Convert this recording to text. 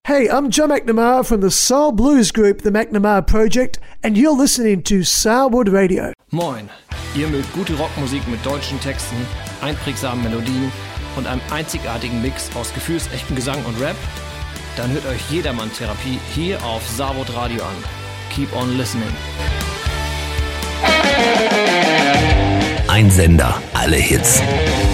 Hey, I'm Joe McNamara from the soul blues group The McNamara Project and you're listening to Starwood Radio. Moin, ihr mögt gute Rockmusik mit deutschen Texten, einprägsamen Melodien und einem einzigartigen Mix aus gefühlsechtem Gesang und Rap? Dann hört euch Jedermann-Therapie hier auf Starwood Radio an. Keep on listening. Ein Sender, alle Hits.